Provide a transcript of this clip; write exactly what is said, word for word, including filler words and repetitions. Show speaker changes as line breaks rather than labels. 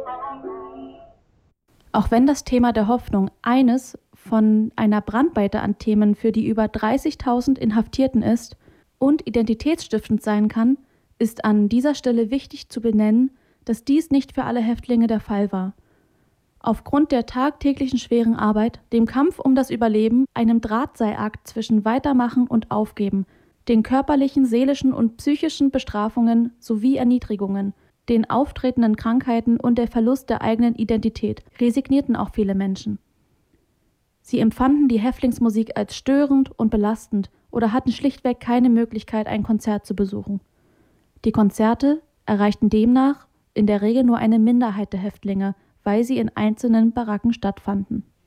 Auch wenn das Thema der Hoffnung eines von einer Brandweite an Themen für die über dreißigtausend Inhaftierten ist und identitätsstiftend sein kann, ist an dieser Stelle wichtig zu benennen, dass dies nicht für alle Häftlinge der Fall war. Aufgrund der tagtäglichen schweren Arbeit, dem Kampf um das Überleben, einem Drahtseilakt zwischen Weitermachen und Aufgeben, den körperlichen, seelischen und psychischen Bestrafungen sowie Erniedrigungen, den auftretenden Krankheiten und der Verlust der eigenen Identität resignierten auch viele Menschen. Sie empfanden die Häftlingsmusik als störend und belastend oder hatten schlichtweg keine Möglichkeit, ein Konzert zu besuchen. Die Konzerte erreichten demnach in der Regel nur eine Minderheit der Häftlinge, weil sie in einzelnen Baracken stattfanden.